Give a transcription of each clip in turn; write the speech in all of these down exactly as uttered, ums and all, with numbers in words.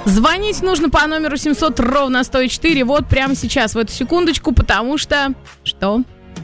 Звонить нужно по номеру семьсот ровно сто четыре. Вот прямо сейчас, в эту секундочку, потому что... Что?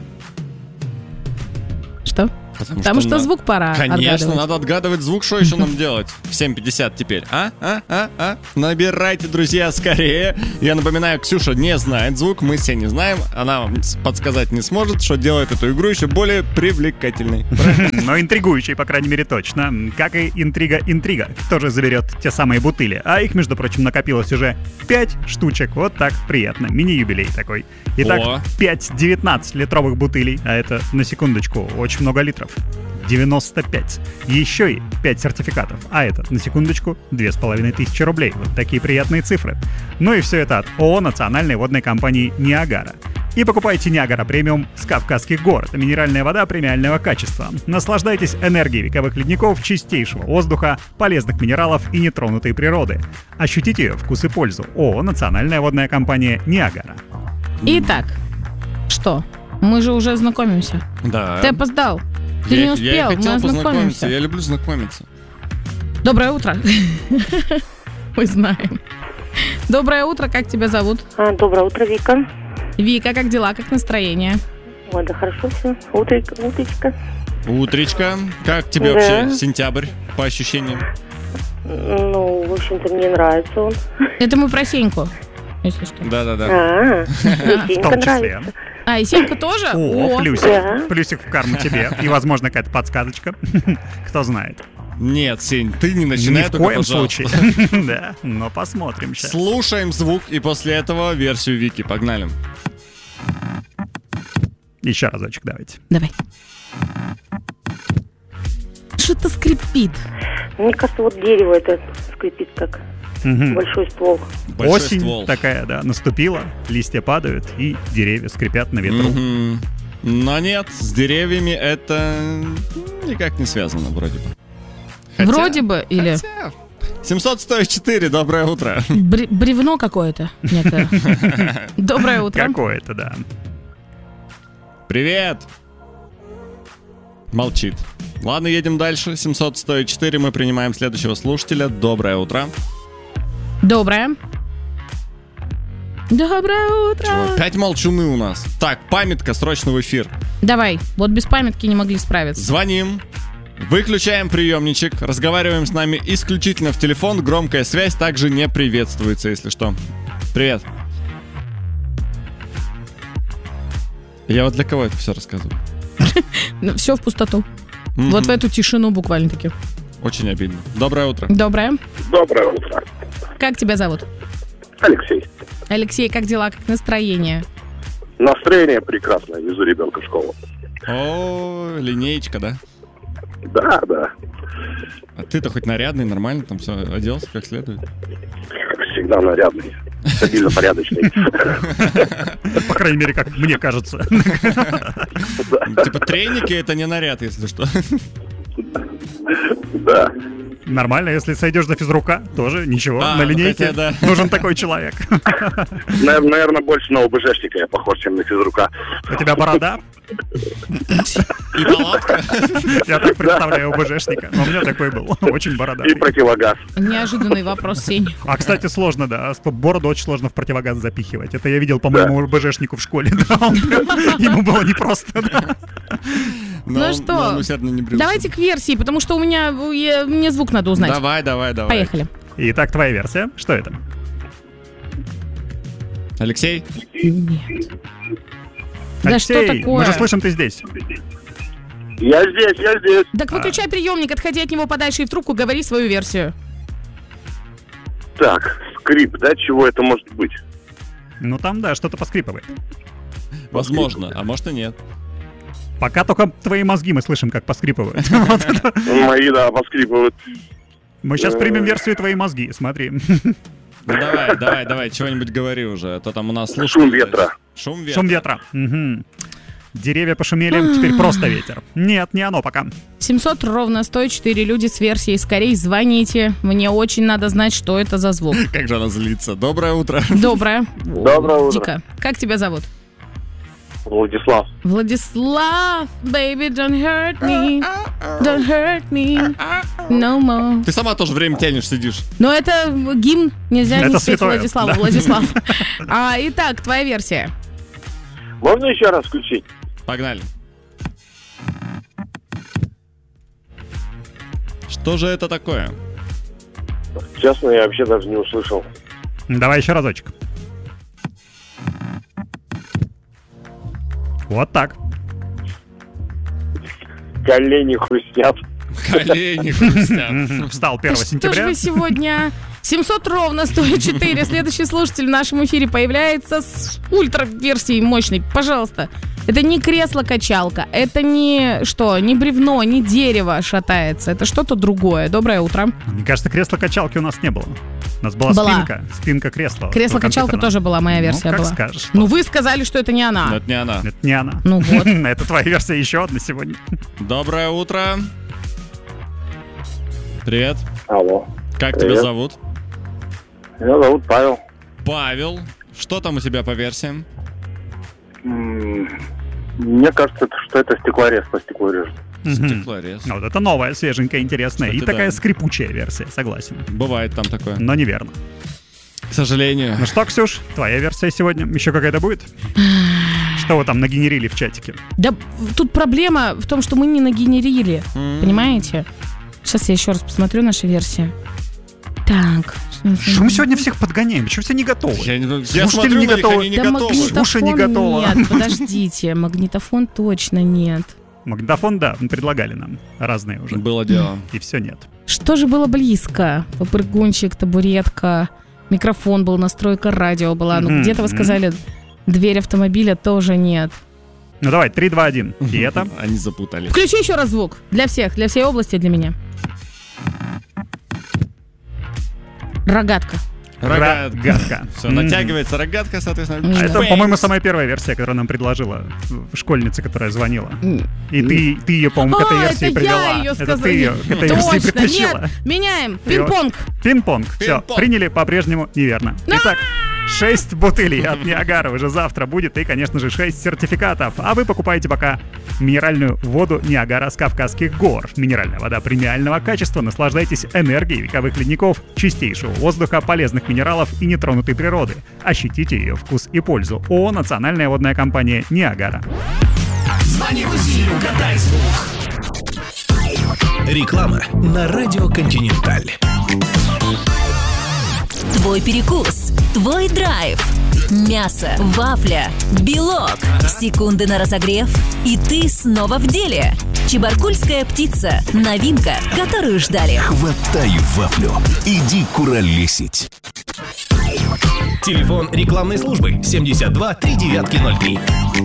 Что? Потому, Потому что, что на... звук пора Конечно, отгадывать. надо отгадывать звук. Что еще нам делать? В семь пятьдесят теперь. А? А? А? А? Набирайте, друзья, скорее. Я напоминаю, Ксюша не знает звук. Мы все не знаем. Она вам подсказать не сможет, что делает эту игру еще более привлекательной. Но интригующей, по крайней мере, точно. Как и интрига-интрига. Кто же заберет те самые бутыли? А их, между прочим, накопилось уже пять штучек. Вот так приятно. Мини-юбилей такой. Итак, О. пять девятнадцатилитровых бутылей. А это, на секундочку, очень много литров. девяносто пять. Еще и пять сертификатов. А это, на секундочку, две с половиной тысячи рублей. Вот такие приятные цифры. Ну и все это от ООО национальной водной компании «Ниагара». И покупайте «Ниагара Премиум» с Кавказских гор. Это минеральная вода премиального качества. Наслаждайтесь энергией вековых ледников, чистейшего воздуха, полезных минералов и нетронутой природы. Ощутите ее вкус и пользу. ООО национальная водная компания «Ниагара». Итак, что? Мы же уже знакомимся. Да. Ты опоздал. Ты я, не успел, я и хотел мы познакомиться. знакомимся. Я люблю знакомиться. Доброе утро. Мы знаем. Доброе утро, как тебя зовут? А, доброе утро, Вика. Вика, как дела, как настроение? Ой, да хорошо все. Утречко, утречко. Утречка. Как тебе Да. вообще сентябрь, по ощущениям? Ну, в общем-то, мне нравится он. Это мы про Сеньку, если что. Да-да-да. А, В мне том Сенька числе. нравится. А, и Сенька тоже? О, плюсик. Да. Плюсик в карму тебе. И, возможно, какая-то подсказочка. Кто знает. Нет, Сень, ты не начинай Ни в только, коем пожалуйста. случае. Да, но посмотрим сейчас. Слушаем звук и после этого версию Вики. Погнали. Еще разочек давайте. Давай. Что-то скрипит. Мне кажется, вот дерево это скрипит как Мгм. большой ствол. Большой Осень ствол. такая, да, наступила, листья падают, и деревья скрипят на ветру. Мгм. Но нет, с деревьями это никак не связано вроде бы. Хотя- Вроде бы, или хотя- семьсот сто четыре, доброе утро. бре- бревно какое-то некое. Доброе утро. Какое-то, да. Привет. Молчит. Ладно, едем дальше. семьсот сто четыре, мы принимаем следующего слушателя. Доброе утро. Доброе. Доброе утро. Чего? Опять молчуны у нас. Так, памятка, срочно в эфир. Давай, вот без памятки не могли справиться. Звоним. Выключаем приемничек. Разговариваем с нами исключительно в телефон. Громкая связь также не приветствуется, если что. Привет. Я вот для кого это все рассказываю? Все в пустоту. Мгм. Вот в эту тишину буквально-таки. Очень обидно. Доброе утро. Доброе. Доброе утро. Как тебя зовут? Алексей. Алексей, как дела, как настроение? Настроение прекрасное. Везу ребенка в школу. О, линеечка, да? Да, да. А ты-то хоть нарядный, нормально там все оделся как следует? Как всегда нарядный. Стабильно порядочный. По крайней мере, как мне кажется. Типа треники это не наряд, если что. Да. Нормально, если сойдешь за физрука, тоже ничего. А, на ну линейке хотя да. нужен такой человек. Наверное, больше на ОБЖшника я похож, чем на физрука. У тебя борода? И палатка. Я так представляю ОБЖшника. Но у меня такой был. Очень И бородатый. противогаз. Неожиданный вопрос, Сень. А, кстати, сложно, да. Бороду очень сложно в противогаз запихивать. Это я видел по моему ОБЖшнику в школе. Да, он прям- ему было непросто. Да. Но Ну он- что, но он усердно не брился. Давайте к версии, потому что у меня я- мне звук надо узнать. Давай, давай, давай. Поехали. Итак, твоя версия. Что это? Алексей? Нет. Да что Алексей, такое? мы же слышим, ты здесь. Я здесь, я здесь. Так выключай приемник, отходи от него подальше и в трубку говори свою версию. Так, скрип, да, чего это может быть? Ну там, да, что-то поскрипывает. Возможно, а может и нет. Пока только твои мозги мы слышим, как поскрипывают. Вот это. Мои, да, поскрипывают. Мы сейчас примем версию твои мозги, смотри. Ну давай, давай, давай, чего-нибудь говори уже, а то там у нас слушают. Шум ветра. Шум ветра. Шум ветра. Мгм. Деревья пошумели, теперь просто ветер. Нет, не оно пока. семьсот ровно сто четыре люди с версией. Скорее звоните. Мне очень надо знать, что это за звук. Как же она злится. Доброе утро. Доброе. Доброе утро. Дико. Как тебя зовут? Владислав. Владислав, baby, don't hurt me. Don't hurt me. No more. Ты сама тоже время тянешь, сидишь. Но это гимн, нельзя Это не спеть святое, Владиславу. да. Владислав. А, итак, твоя версия. Можно еще раз включить? Погнали. Что же это такое? Честно, я вообще даже не услышал. Давай еще разочек. Вот так. Колени хрустят. Колени хрустят. Встал первого Что ж сентября. вы сегодня... семьсот ровно стоит четыре. Следующий слушатель в нашем эфире появляется с ультра-версией мощной. Пожалуйста. Это не кресло-качалка. Это не что? Не бревно, не дерево шатается. Это что-то другое. Доброе утро. Мне кажется, кресла-качалки у нас не было. У нас была, Была. спинка. Спинка кресла. Кресло-качалка тоже была, моя версия ну, как была. скажешь. Ну, вы сказали, что это не Но она. это не она. Это не она. Ну вот. Это твоя версия еще одна сегодня. Доброе утро. Привет. Алло. Как Привет. тебя зовут? Меня зовут Павел. Павел. Что там у тебя по версиям? М, Мне кажется, что это стеклорез по стеклу режет. Мгм. Стеклорез. Вот это новая, свеженькая, интересная. И Кстати, такая да. скрипучая версия, согласен. Бывает там такое. Но неверно. К сожалению. Ну что, Ксюш, твоя версия сегодня еще какая-то будет? Что вы там нагенерили в чатике? Да тут проблема в том, что мы не нагенерили. М. Понимаете? Сейчас я еще раз посмотрю наши версии. Так. Что мы сегодня всех подгоняем? Почему все не готовы? Я, не- я Слушатели смотрю не на них, готовы. они не Да готовы. магнитофон Слушай, не готово. нет, подождите, магнитофон точно нет. Магнитофон, да, предлагали нам разные уже. Было дело. И все нет. Что же было близко? Попрыгунчик, табуретка, микрофон был, настройка радио была. Ну, Мгм, где-то вы мгм. сказали, дверь автомобиля тоже нет. Ну давай, три, два, один. И это? Они запутали. Включи еще раз звук. Для всех, для всей области, для меня. Рогатка. Рогатка. Рогатка. Все, Мгм. натягивается рогатка, соответственно. А А это, Бэнкс. по-моему, самая первая версия, которую нам предложила школьница, которая звонила. М. И ты, ты ее, по-моему, к этой А, версии это привела. я ее Это сказала. ты ее к этой версии Точно, притащила. нет, меняем. Пинг-понг. Пинг-понг. Все, Пинг-понг. приняли по-прежнему неверно. Итак, шесть бутылей от Ниагары уже завтра будет. И, конечно же, шесть сертификатов. А вы покупаете пока минеральную воду Ниагара с Кавказских гор. Минеральная вода премиального качества. Наслаждайтесь энергией вековых ледников, чистейшего воздуха, полезных минералов и нетронутой природы. Ощутите ее вкус и пользу. ООО «Национальная водная компания Ниагара». Звони в эфир, угадай звук. Реклама на радио «Континенталь». Твой перекус, твой драйв. Мясо, вафля, белок. Секунды на разогрев, и ты снова в деле. Чебаркульская птица. Новинка, которую ждали. Хватай вафлю. Иди куролесить. Телефон рекламной службы семьдесят два три девятки ноль три.